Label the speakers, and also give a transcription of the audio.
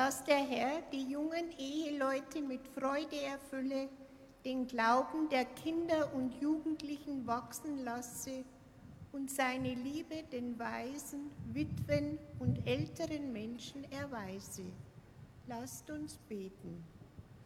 Speaker 1: dass der Herr die jungen Eheleute mit Freude erfülle, den Glauben der Kinder und Jugendlichen wachsen lasse und seine Liebe den Waisen, Witwen und älteren Menschen erweise. Lasst uns beten.